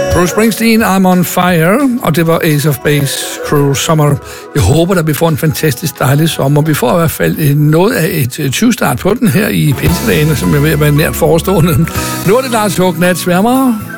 Bruce Springsteen, I'm on fire, og det var Ace of Base, Cruel Summer. Jeg håber, at vi får en fantastisk dejlig sommer. Vi får i hvert fald noget af et 20-start på den her i pinsedagene, som er ved at være nært forestående. Nu er det Lars Huck, Natsværmere.